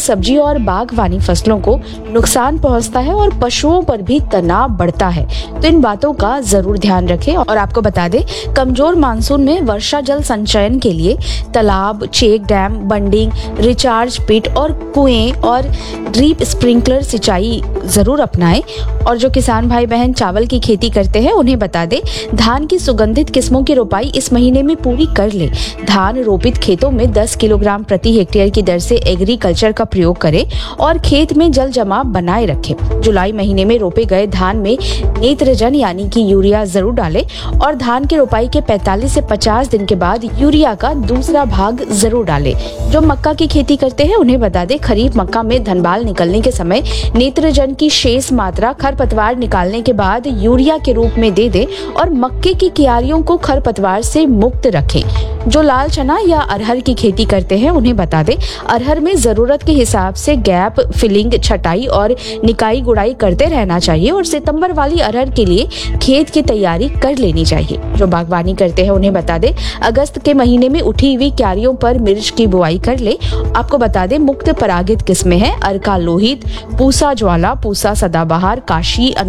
सब्जी और बागवानी फसलों को नुकसान पहुंचता है और पशुओं पर भी तनाव बढ़ता है। तो इन बातों का जरूर ध्यान रखें। और आपको बता दें, कमजोर मानसून में वर्षा जल संचयन के लिए तालाब, check dam, bunding, recharge pit और कुएं और ड्रिप स्प्रिंकलर सिंचाई जरूर अपनाएं। और जो किसान भाई बहन चावल की खेती करते हैं उन्हें बता दें, धान की सुगंधित किस्मों की रोपाई इस महीने में पूरी कर ले। धान रोपित खेतों में 10 किलोग्राम प्रति हेक्टेयर की दर से एग्रीकल्चर का प्रयोग करें और खेत में जल जमाव बनाए रखें। जुलाई महीने में रोपे गए धान में नेत्रजन यानी कि यूरिया जरूर डालें और धान की रोपाई के 45 से 50 दिन के बाद यूरिया का दूसरा भाग जरूर डालें। जो मक्का की खेती करते हैं उन्हें बता दें, खरीफ मक्का में धनबाल निकलने के समय नेत्रजन की शेष मात्रा खरपतवार निकालने के बाद यूरिया के रूप में दे दें और मक्के की क्यारियों को खरपतवार से मुक्त रखें। जो लाल चना या अरहर की खेती करते हैं उन्हें बता दें, अरहर में जरूरत के हिसाब से गैप फिलिंग, छटाई और निकाई गुड़ाई करते रहना चाहिए और सितंबर वाली अरहर के लिए खेत की तैयारी कर लेनी चाहिए। जो बागवानी करते हैं उन्हें बता दें, अगस्त के महीने में उठी हुई क्यारियों पर मिर्च की बुआई कर ले। आपको बता दें, मुक्त परागित किस्में हैं अर्का लोहित, पूसा ज्वाला, पूसा सदाबहार, काशी,